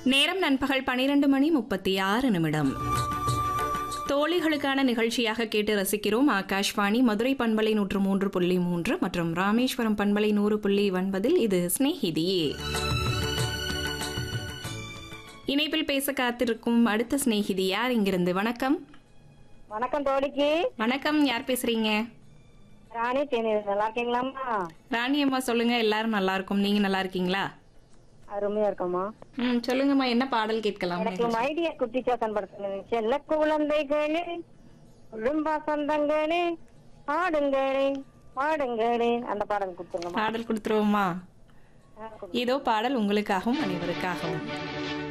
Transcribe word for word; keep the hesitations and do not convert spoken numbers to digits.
நேரம் நண்பகல் பனிரெண்டு மணி முப்பத்தி ஆறு நிமிடம். தோழிகளுக்கான நிகழ்ச்சியாக கேட்டு ரசிக்கிறோம். ஆகாஷ்வாணி மதுரை பண்பலை நூற்று மூன்று புள்ளி மூன்று மற்றும் ராமேஸ்வரம் பண்பலை நூறு புள்ளி ஒன்பதில் இது ஸ்நேகிதியே. இணைப்பில் பேச காத்திருக்கும் அடுத்த ஸ்நேகிதி யார் இங்கிருந்து? வணக்கம். வணக்கம் தோழிக்கு. வணக்கம், யார் பேசுறீங்க? ராணி தேனீர். நல்லா இருக்கீங்களாம்மா? ராணி அம்மா சொல்லுங்க. எல்லாரும் நல்லா இருக்கும், நீங்க நல்லா இருக்கீங்களா? அருமையா இருக்கம்மா. ம் சொல்லுங்கம்மா, என்ன பாடல் கேட்கலாம்? எனக்கு மைடியா குட்டி சாத்தன் படத்துல செல்ல குழந்தைகளே, குடும்ப சொந்தங்களே, ஆடுங்களே பாடுங்களே, அந்த பாடல் கொடுத்துருங்கம்மா. பாடல் கொடுத்துருவோமா? இதோ பாடல் உங்களுக்காகவும் அனைவருக்காகவும்.